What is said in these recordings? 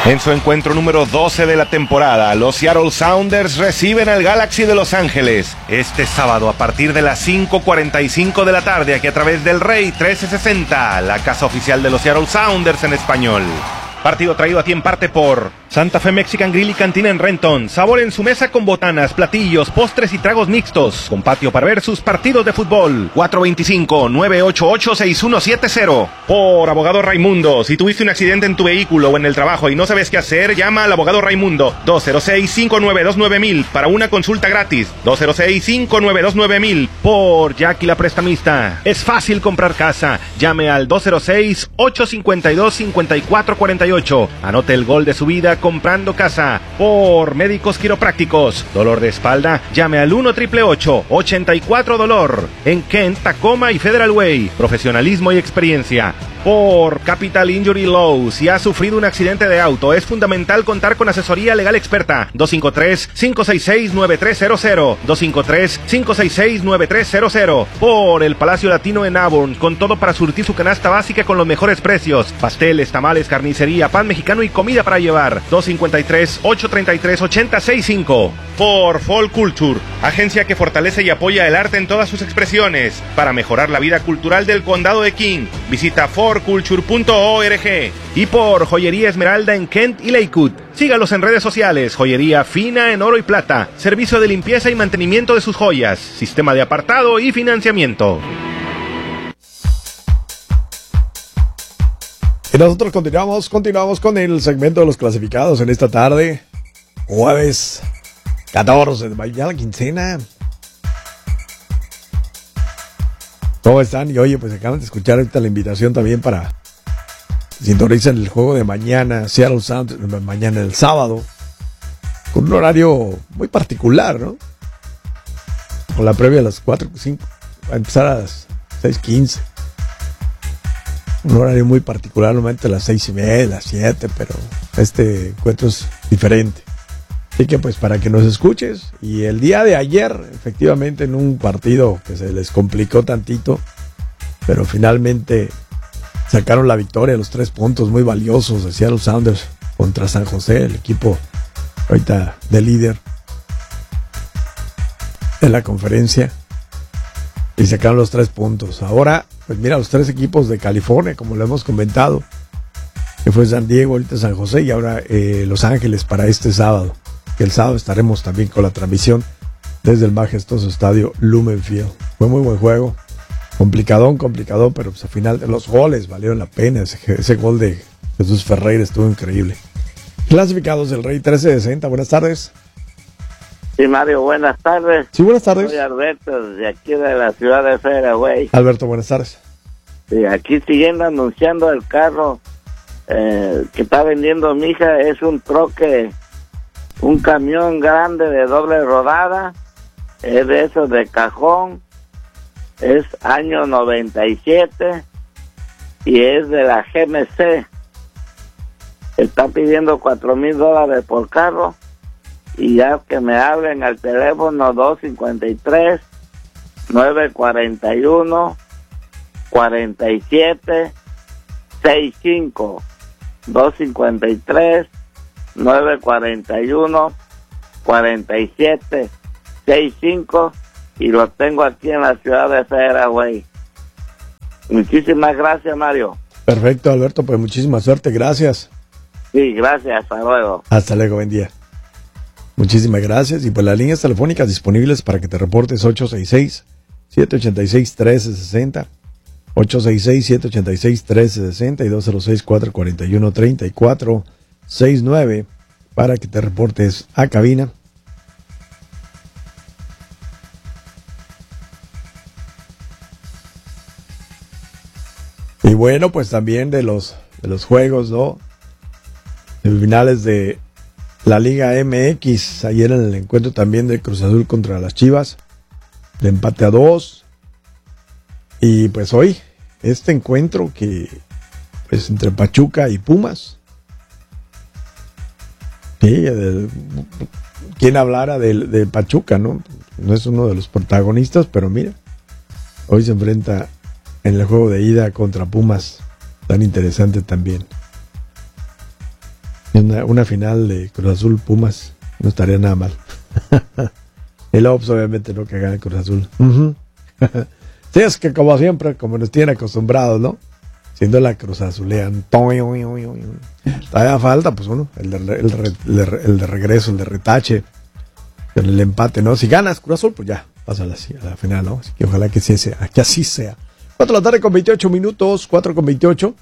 En su encuentro número 12 de la temporada, los Seattle Sounders reciben al Galaxy de Los Ángeles este sábado a partir de las 5:45 de la tarde, aquí a través del Rey 1360, la casa oficial de los Seattle Sounders en español. Partido traído a ti en parte por Santa Fe Mexican Grill y Cantina en Renton. Sabor en su mesa con botanas, platillos, postres y tragos mixtos. Con patio para ver sus partidos de fútbol. 425-988-6170. Por Abogado Raimundo. Si tuviste un accidente en tu vehículo o en el trabajo y no sabes qué hacer, llama al Abogado Raimundo. 206-592-9000 para una consulta gratis. 206-592-9000. Por Jackie la Prestamista. Es fácil comprar casa. Llame al 206-852-5448. Anote el gol de su vida comprando casa. Por Médicos Quiroprácticos. Dolor de espalda, llame al 1-888-84-DOLOR. En Kent, Tacoma y Federal Way. Profesionalismo y experiencia. Por Capital Injury Law. Si ha sufrido un accidente de auto, es fundamental contar con asesoría legal experta. 253-566-9300. 253-566-9300. Por el Palacio Latino en Auburn, con todo para surtir su canasta básica con los mejores precios. Pasteles, tamales, carnicería, pan mexicano y comida para llevar. 253-833-8065. Por Folk Culture, agencia que fortalece y apoya el arte en todas sus expresiones. Para mejorar la vida cultural del condado de King, visita forculture.org. Y por Joyería Esmeralda en Kent y Lakewood. Sígalos en redes sociales. Joyería fina en oro y plata. Servicio de limpieza y mantenimiento de sus joyas. Sistema de apartado y financiamiento. Y nosotros continuamos con el segmento de los clasificados en esta tarde. Jueves 14 de mayo, ya la quincena. ¿Cómo están? Y oye, pues acaban de escuchar ahorita la invitación también para sintonizar el juego de mañana, Seattle Sounders, mañana el sábado, con un horario muy particular, ¿no? Con la previa a las 4:05, va a empezar a las 6:15. Un horario muy particular, normalmente a las 6:30, las 7, pero este encuentro es diferente. Así que pues para que nos escuches, y el día de ayer, efectivamente en un partido que se les complicó tantito, pero finalmente sacaron la victoria, los 3 puntos muy valiosos de Seattle Sounders contra San José, el equipo ahorita de líder en la conferencia, y sacaron los 3 puntos. Ahora, pues mira, los 3 equipos de California, como lo hemos comentado, que fue San Diego, ahorita San José y ahora Los Ángeles para este sábado. Que el sábado estaremos también con la transmisión desde el majestuoso estadio Lumen Field. Fue muy buen juego, complicadón, pero pues al final los goles valieron la pena. Ese gol de Jesús Ferreira estuvo increíble. Clasificados del Rey 1360, buenas tardes. Sí, Mario, buenas tardes. Sí, buenas tardes. Soy Alberto, de aquí de la ciudad de Fairway. Alberto, buenas tardes. Sí, aquí siguiendo anunciando el carro que está vendiendo mi hija. Es un troque, un camión grande de doble rodada, es de esos de cajón, es año 97 y es de la GMC. Está pidiendo $4,000 por carro, y ya que me hablen al teléfono 253-941-4765, 253-941-4765, y lo tengo aquí en la ciudad de Fairway. Muchísimas gracias, Mario. Perfecto, Alberto, pues muchísima suerte, gracias. Sí, gracias, hasta luego. Hasta luego, buen día. Muchísimas gracias. Y pues las líneas telefónicas disponibles para que te reportes: 866-786-1360, 866-786-1360 y 206-441-3469 para que te reportes a cabina. Y bueno, pues también de los juegos, ¿no? Semifinales de la Liga MX, ayer en el encuentro también de Cruz Azul contra las Chivas, el empate a 2. Y pues hoy, este encuentro que pues entre Pachuca y Pumas. Sí, quien hablara de Pachuca, ¿no? No es uno de los protagonistas, pero mira, hoy se enfrenta en el juego de ida contra Pumas, tan interesante también. Una final de Cruz Azul Pumas no estaría nada mal. Y luego, pues, obviamente, no que gane Cruz Azul. Uh-huh. Sí, es que como siempre, como nos tienen acostumbrados, ¿no? Siendo la Cruz Azulean. Todavía falta, pues, uno, el de regreso, el de retache, con el empate, ¿no? Si ganas Cruz Azul, pues ya, pasa a la final, ¿no? Así que ojalá que sí sea, que así sea. 4 de la tarde con 28 minutos, 4 con 28.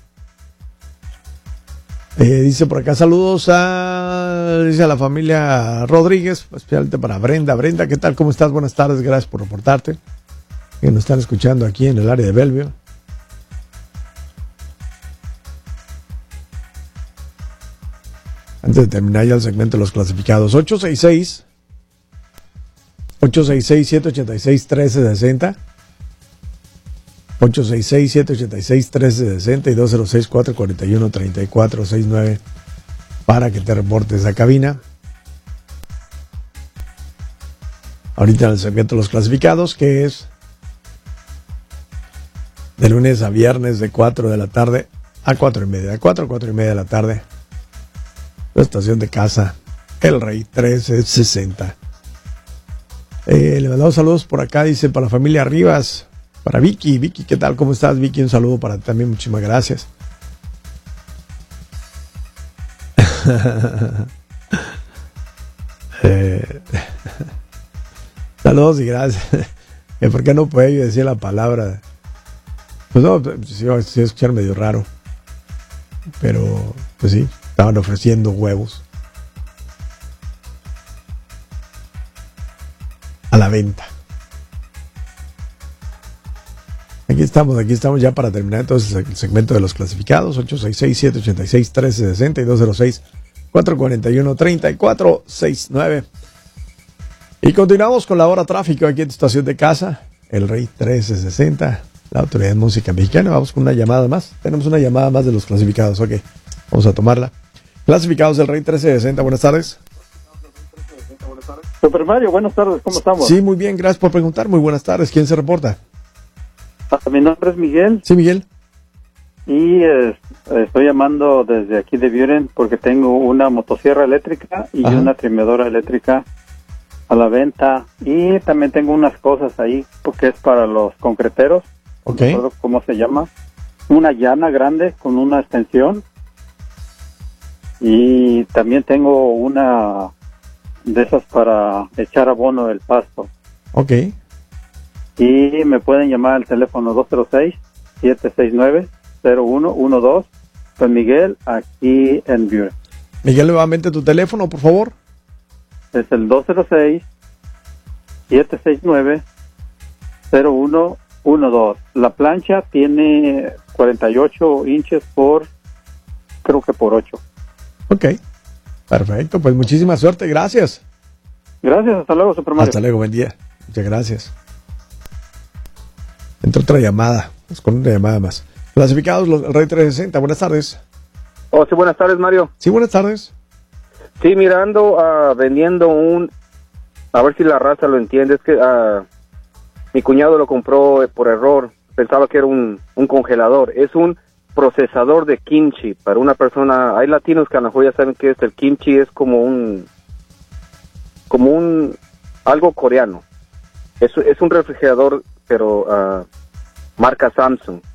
Dice por acá, saludos dice a la familia Rodríguez, especialmente para Brenda. Brenda, ¿qué tal? ¿Cómo estás? Buenas tardes, gracias por reportarte. Que nos están escuchando aquí en el área de Bellevue. Antes de terminar ya el segmento de los clasificados, 866-786-1360, 866-786-1360 y 206-441-3469 para que te reportes a cabina. Ahorita en el segmento de los clasificados, que es de lunes a viernes de 4 de la tarde a 4 y media, de 4 a 4 y media de la tarde, la estación de casa El Rey 1360. Le mandamos saludos por acá, dice, para la familia Rivas, para Vicky. Vicky, ¿qué tal? ¿Cómo estás, Vicky? Un saludo para ti también, muchísimas gracias. Saludos y gracias. ¿Por qué no puede yo decir la palabra? Pues no, sí, escuchar medio raro. Pero, pues sí, estaban ofreciendo huevos a la venta. Aquí estamos ya para terminar entonces el segmento de los clasificados. 866-786-1360 y 206-441-3469. Y continuamos con la hora tráfico aquí en tu estación de casa, El Rey 1360, la Autoridad de Música Mexicana. Vamos con una llamada más. Tenemos una llamada más de los clasificados. Ok, vamos a tomarla. Clasificados del Rey 1360, buenas tardes. Super Mario, buenas tardes, ¿cómo estamos? Sí, muy bien, gracias por preguntar. Muy buenas tardes. ¿Quién se reporta? Mi nombre es Miguel. Sí, Miguel. Y estoy llamando desde aquí de Buren porque tengo una motosierra eléctrica y una trimedora eléctrica a la venta. Y también tengo unas cosas ahí porque es para los concreteros. Ok. No recuerdo cómo se llama. Una llana grande con una extensión. Y también tengo una de esas para echar abono del pasto. Ok. Y me pueden llamar al teléfono 206-769-0112. Soy Miguel, aquí en Buren. Miguel, nuevamente tu teléfono, por favor. Es el 206-769-0112. La plancha tiene 48 inches creo que por 8. Ok. Perfecto, pues muchísima suerte, gracias. Gracias, hasta luego, Super Mario. Hasta luego, buen día. Muchas gracias. Entra otra llamada, pues con una llamada más. Clasificados, el Rey 360, buenas tardes. Oh, sí, buenas tardes, Mario. Sí, buenas tardes. Sí, mirando, vendiendo a ver si la raza lo entiende, es que mi cuñado lo compró por error, pensaba que era un congelador, es un procesador de kimchi, para una persona, hay latinos que a lo mejor ya saben que es el kimchi, es como algo coreano, es un refrigerador, pero marca Samsung.